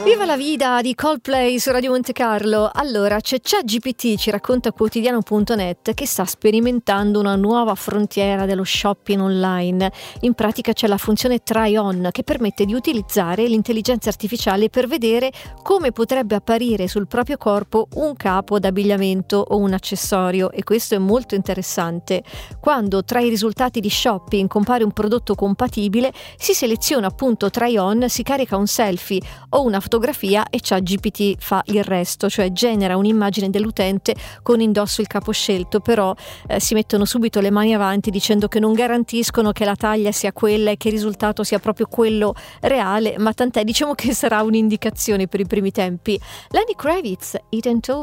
Viva la vida di Coldplay su Radio Monte Carlo. Allora, c'è ChatGPT, ci racconta quotidiano.net, che sta sperimentando una nuova frontiera dello shopping online. In pratica c'è la funzione Try On, che permette di utilizzare l'intelligenza artificiale per vedere come potrebbe apparire sul proprio corpo un capo d'abbigliamento o un accessorio, e questo è molto interessante. Quando tra i risultati di shopping compare un prodotto compatibile, si seleziona appunto Try On, si carica un selfie o una fotografia e ChatGPT fa il resto, cioè genera un'immagine dell'utente con indosso il capo scelto, però si mettono subito le mani avanti dicendo che non garantiscono che la taglia sia quella e che il risultato sia proprio quello reale, ma tant'è, diciamo che sarà un'indicazione per i primi tempi. Lenny Kravitz, Eat and Talk.